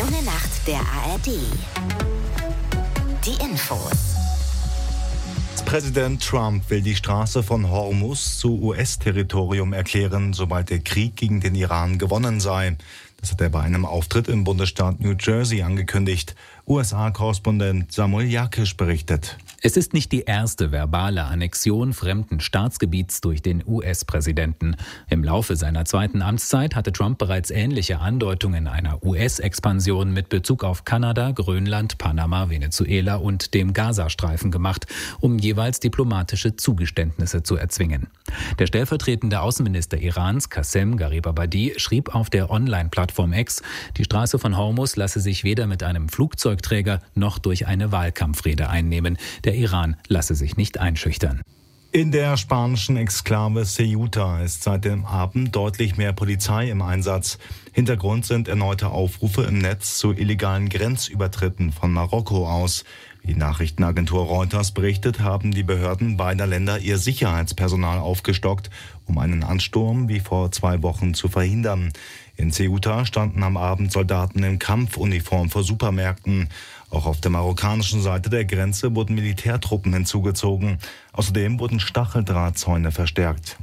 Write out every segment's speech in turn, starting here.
junge Nacht der ARD. Die Infos. Präsident Trump will die Straße von Hormuz zu US-Territorium erklären, sobald der Krieg gegen den Iran gewonnen sei. Das hat er bei einem Auftritt im Bundesstaat New Jersey angekündigt. USA-Korrespondent Samuel Jakisch berichtet. Es ist nicht die erste verbale Annexion fremden Staatsgebiets durch den US-Präsidenten. Im Laufe seiner zweiten Amtszeit hatte Trump bereits ähnliche Andeutungen einer US-Expansion mit Bezug auf Kanada, Grönland, Panama, Venezuela und dem Gazastreifen gemacht, um jeweils diplomatische Zugeständnisse zu erzwingen. Der stellvertretende Außenminister Irans, Qassem Garibabadi, schrieb auf der Online-Plattform X, die Straße von Hormuz lasse sich weder mit einem Flugzeugträger noch durch eine Wahlkampfrede einnehmen. Der Iran lasse sich nicht einschüchtern. In der spanischen Exklave Ceuta ist seit dem Abend deutlich mehr Polizei im Einsatz. Hintergrund sind erneute Aufrufe im Netz zu illegalen Grenzübertritten von Marokko aus. Wie die Nachrichtenagentur Reuters berichtet, haben die Behörden beider Länder ihr Sicherheitspersonal aufgestockt, um einen Ansturm wie vor 2 Wochen zu verhindern. In Ceuta standen am Abend Soldaten in Kampfuniform vor Supermärkten. Auch auf der marokkanischen Seite der Grenze wurden Militärtruppen hinzugezogen. Außerdem wurden Stacheldrahtzäune verstärkt.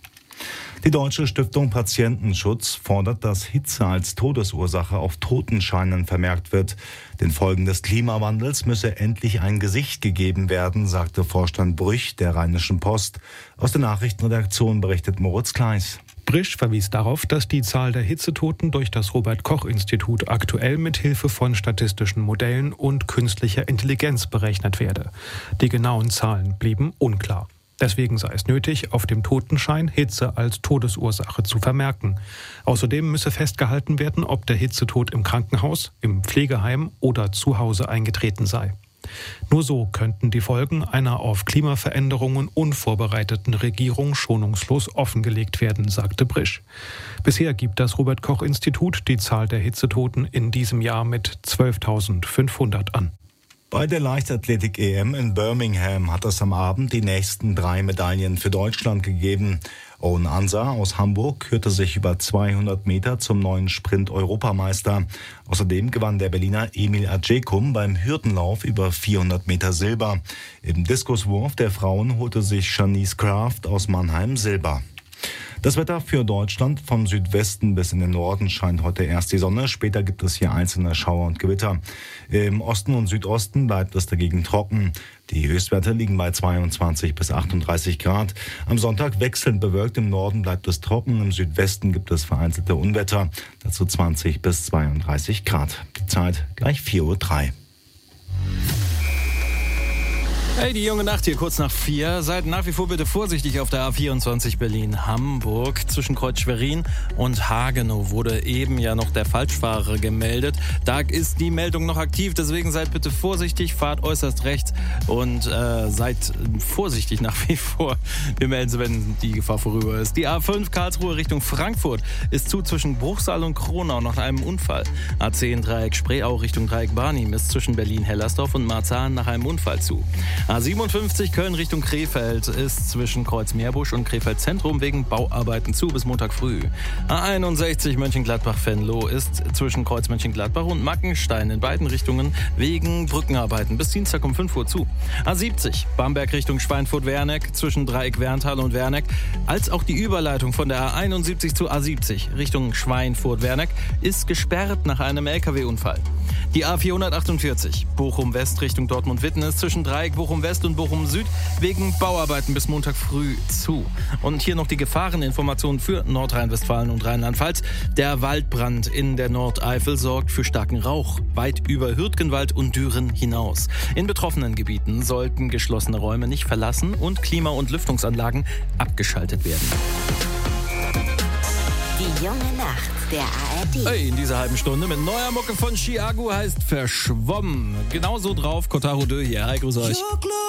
Die Deutsche Stiftung Patientenschutz fordert, dass Hitze als Todesursache auf Totenscheinen vermerkt wird. Den Folgen des Klimawandels müsse endlich ein Gesicht gegeben werden, sagte Vorstand Brüch der Rheinischen Post. Aus der Nachrichtenredaktion berichtet Moritz Kleis. Brüch verwies darauf, dass die Zahl der Hitzetoten durch das Robert-Koch-Institut aktuell mit Hilfe von statistischen Modellen und künstlicher Intelligenz berechnet werde. Die genauen Zahlen blieben unklar. Deswegen sei es nötig, auf dem Totenschein Hitze als Todesursache zu vermerken. Außerdem müsse festgehalten werden, ob der Hitzetod im Krankenhaus, im Pflegeheim oder zu Hause eingetreten sei. Nur so könnten die Folgen einer auf Klimaveränderungen unvorbereiteten Regierung schonungslos offengelegt werden, sagte Brisch. Bisher gibt das Robert-Koch-Institut die Zahl der Hitzetoten in diesem Jahr mit 12.500 an. Bei der Leichtathletik-EM in Birmingham hat es am Abend die nächsten 3 Medaillen für Deutschland gegeben. Owen Ansa aus Hamburg kürte sich über 200 Meter zum neuen Sprint-Europameister. Außerdem gewann der Berliner Emil Adjekum beim Hürdenlauf über 400 Meter Silber. Im Diskuswurf der Frauen holte sich Shanice Kraft aus Mannheim Silber. Das Wetter für Deutschland: vom Südwesten bis in den Norden scheint heute erst die Sonne. Später gibt es hier einzelne Schauer und Gewitter. Im Osten und Südosten bleibt es dagegen trocken. Die Höchstwerte liegen bei 22 bis 38 Grad. Am Sonntag wechselnd bewölkt. Im Norden bleibt es trocken. Im Südwesten gibt es vereinzelte Unwetter. Dazu 20 bis 32 Grad. Die Zeit gleich 4:03 Uhr. Hey, die junge Nacht hier kurz nach 4. Seid nach wie vor bitte vorsichtig auf der A24 Berlin-Hamburg. Zwischen Kreuz Schwerin und Hagenow wurde eben ja noch der Falschfahrer gemeldet. Da ist die Meldung noch aktiv, deswegen seid bitte vorsichtig, fahrt äußerst rechts und seid vorsichtig nach wie vor. Wir melden Sie, wenn die Gefahr vorüber ist. Die A5 Karlsruhe Richtung Frankfurt ist zu zwischen Bruchsal und Kronau nach einem Unfall. A10 Dreieck Spreeau Richtung Dreieck Barnim ist zwischen Berlin-Hellersdorf und Marzahn nach einem Unfall zu. A57 Köln Richtung Krefeld ist zwischen Kreuzmeerbusch und Krefeld Zentrum wegen Bauarbeiten zu bis Montag früh. A61 Mönchengladbach-Venlo ist zwischen Kreuz Mönchengladbach und Mackenstein in beiden Richtungen wegen Brückenarbeiten bis Dienstag um 5 Uhr zu. A70 Bamberg Richtung Schweinfurt-Werneck zwischen Dreieck Werntal und Werneck, als auch die Überleitung von der A71 zu A70 Richtung Schweinfurt-Werneck ist gesperrt nach einem LKW-Unfall. Die A448 Bochum-West Richtung Dortmund-Witten ist zwischen Dreieck Bochum-West und Bochum-Süd wegen Bauarbeiten bis Montag früh zu. Und hier noch die Gefahreninformationen für Nordrhein-Westfalen und Rheinland-Pfalz. Der Waldbrand in der Nordeifel sorgt für starken Rauch, weit über Hürtgenwald und Düren hinaus. In betroffenen Gebieten sollten geschlossene Räume nicht verlassen und Klima- und Lüftungsanlagen abgeschaltet werden. Die junge Nacht der ARD. Hey, in dieser halben Stunde mit neuer Mucke von Chiago heißt Verschwommen. Genauso drauf Kotaro Dö hier. Hi, grüß euch.